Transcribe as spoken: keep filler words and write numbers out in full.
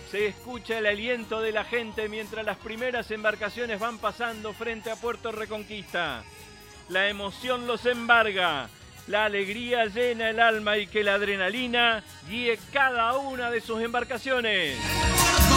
Se escucha el aliento de la gente mientras las primeras embarcaciones van pasando frente a Puerto Reconquista. La emoción los embarga, la alegría llena el alma y que la adrenalina guíe cada una de sus embarcaciones.